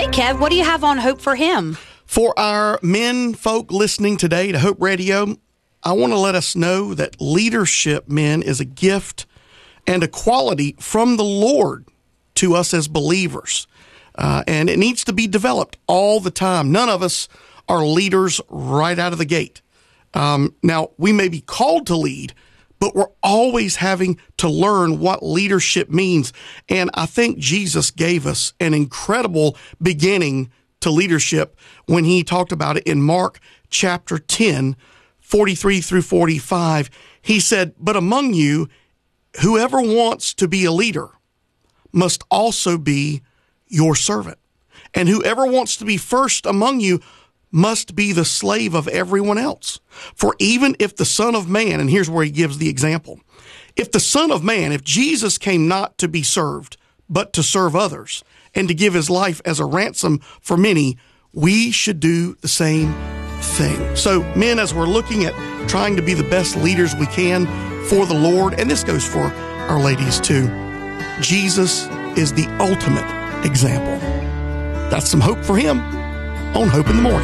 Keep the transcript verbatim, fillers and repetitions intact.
right, Kev, what do you have on Hope for Him? For our men folk listening today to Hope Radio, I want to let us know that leadership, men, is a gift and a quality from the Lord to us as believers. Uh, and it needs to be developed all the time. None of us are leaders right out of the gate. Um, now, we may be called to lead, but we're always having to learn what leadership means. And I think Jesus gave us an incredible beginning to leadership when he talked about it in Mark chapter ten, forty-three through forty-five. He said, "But among you, whoever wants to be a leader must also be your servant. And whoever wants to be first among you must be the slave of everyone else. For even if the Son of Man," and here's where he gives the example, "if the Son of Man, if Jesus came not to be served, but to serve others, and to give his life as a ransom for many, we should do the same thing." So, men, as we're looking at trying to be the best leaders we can for the Lord, and this goes for our ladies too, Jesus is the ultimate example. That's some hope for him on Hope in the Morning.